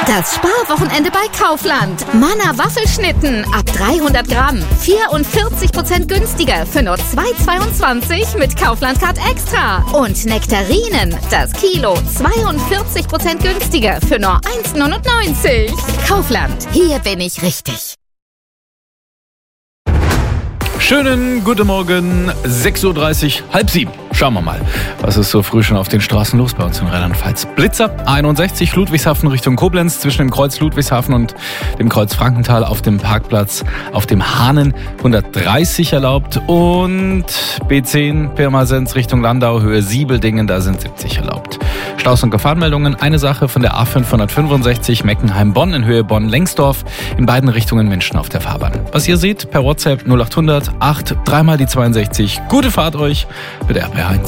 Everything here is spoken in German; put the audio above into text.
Das Sparwochenende bei Kaufland. Manna Waffelschnitten ab 300 Gramm. 44% günstiger für nur 2,22 mit Kaufland Card Extra. Und Nektarinen, das Kilo, 42% günstiger für nur 1,99. Kaufland, hier bin ich richtig. Schönen guten Morgen, 6.30 Uhr, halb 7. Schauen wir mal, was ist so früh schon auf den Straßen los bei uns in Rheinland-Pfalz. Blitzer 61 Ludwigshafen Richtung Koblenz, zwischen dem Kreuz Ludwigshafen und dem Kreuz Frankenthal auf dem Parkplatz auf dem Hahnen 130 erlaubt und B10 Pirmasens Richtung Landau Höhe Siebeldingen, da sind 70 erlaubt. Staus und Gefahrenmeldungen, eine Sache von der A565 Meckenheim-Bonn in Höhe Bonn-Lengsdorf, in beiden Richtungen Menschen auf der Fahrbahn. Was ihr seht, per WhatsApp 0800 8 3 mal die 62. Gute Fahrt euch mit RBR1.